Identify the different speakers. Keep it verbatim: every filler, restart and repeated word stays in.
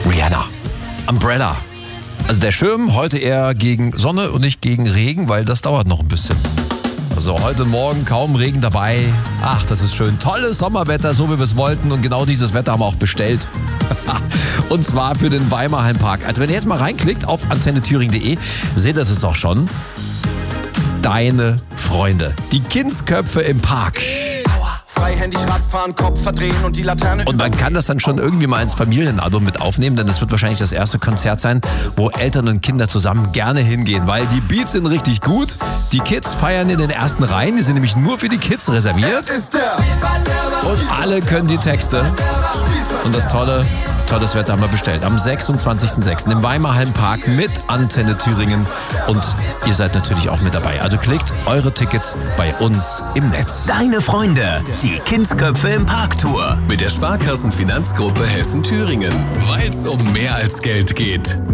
Speaker 1: Rihanna. Umbrella. Also der Schirm heute eher gegen Sonne und nicht gegen Regen, weil das dauert noch ein bisschen. Also heute Morgen kaum Regen dabei. Ach, das ist schön. Tolles Sommerwetter, so wie wir es wollten. Und genau dieses Wetter haben wir auch bestellt. Und zwar für den Weimarhallenpark. Also wenn ihr jetzt mal reinklickt auf antenne thüringen punkt de, seht ihr es auch schon. Deine Freunde. Die Kindsköpfe im Park.
Speaker 2: Freihändig Radfahren, Kopf verdrehen und die Laterne.
Speaker 1: Und man kann das dann schon irgendwie mal ins Familienalbum mit aufnehmen, denn das wird wahrscheinlich das erste Konzert sein, wo Eltern und Kinder zusammen gerne hingehen, weil die Beats sind richtig gut. Die Kids feiern in den ersten Reihen, die sind nämlich nur für die Kids reserviert. Und alle können die Texte. Und das Tolle, tolles Wetter haben wir bestellt. Am sechsundzwanzigsten sechsten im Weimarhallenpark mit Antenne Thüringen. Und ihr seid natürlich auch mit dabei. Also klickt eure Tickets bei uns im Netz.
Speaker 3: Deine Freunde, die Kindsköpfe im Park-Tour.
Speaker 4: Mit der Sparkassenfinanzgruppe Hessen-Thüringen. Weil es um mehr als Geld geht.